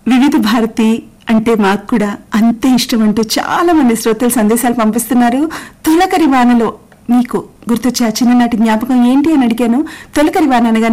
వివిధ భారతి అంటే మాకు కూడా అంతే ఇష్టం అంటూ చాలా మంది శ్రోతలు సందేశాలు పంపిస్తున్నారు. తొలకరి వానలో మీకు గుర్తొచ్చే చిన్ననాటి జ్ఞాపకం ఏంటి అని అడిగాను. తొలకరి వాన అనగా